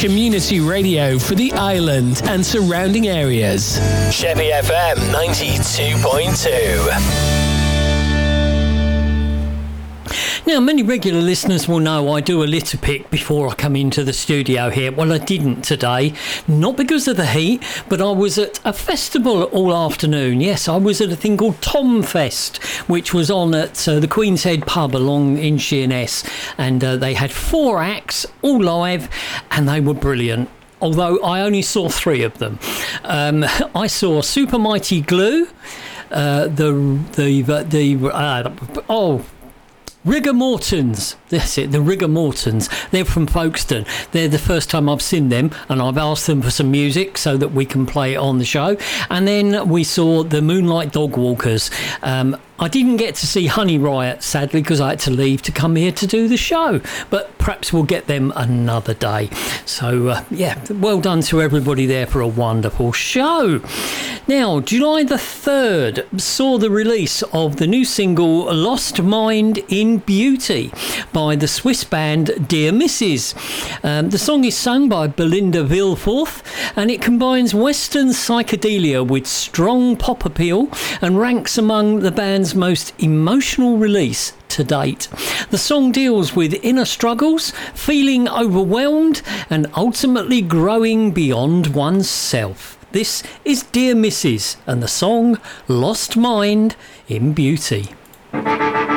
community radio for the island and surrounding areas. Sheppey FM 92.2. Now, many regular listeners will know I do a litter pick before I come into the studio here. Well, I didn't today, not because of the heat, but I was at a festival all afternoon. Yes, I was at a thing called Tom Fest, which was on at the Queen's Head pub along in Sheerness, and they had 4 acts, all live, and they were brilliant. Although I only saw 3 of them. I saw Super Mighty Glue, Rigor Mortons. That's it, the Rigor Mortons. They're from Folkestone. They're the first time I've seen them, and I've asked them for some music so that we can play it on the show. And then we saw the Moonlight Dog Walkers. I didn't get to see Honey Riot, sadly, because I had to leave to come here to do the show. But perhaps we'll get them another day. So, well done to everybody there for a wonderful show. Now, July the 3rd saw the release of the new single Lost Mind in Beauty by the Swiss band Dear Mrs. The song is sung by Belinda Villeforth, and it combines Western psychedelia with strong pop appeal and ranks among the band's most emotional release to date. The song deals with inner struggles, feeling overwhelmed, and ultimately growing beyond oneself. This is Dear Mrs. and the song Lost Mind in Beauty.